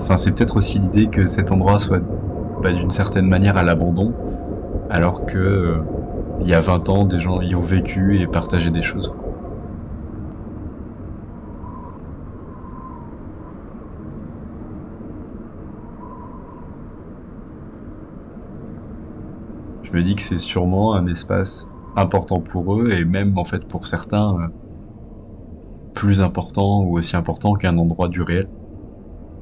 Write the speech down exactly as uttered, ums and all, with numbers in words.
Enfin, c'est peut-être aussi l'idée que cet endroit soit, bah, d'une certaine manière à l'abandon, alors que, euh, il y a vingt ans, des gens y ont vécu et partagé des choses, quoi. Je me dis que c'est sûrement un espace important pour eux et même en fait pour certains euh, plus important ou aussi important qu'un endroit du réel.